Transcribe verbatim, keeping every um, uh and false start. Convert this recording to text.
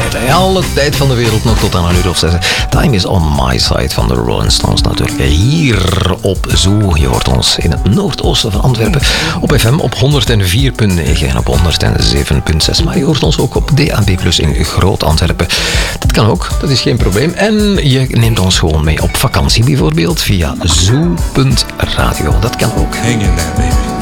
tijd. Alle tijd van de wereld nog tot aan een uur of zes. Time is on my side van de Rolling Stones natuurlijk. Hier op Zoo. Je hoort ons in het noordoosten van Antwerpen. Op F M op honderd vier komma negen en op honderd zeven komma zes. Maar je hoort ons ook op D A B plus in Groot Antwerpen. Dat kan ook, dat is geen probleem. En je neemt ons gewoon mee op vakantie bijvoorbeeld via zoo punt radio. Dat kan ook. Hang in there, baby.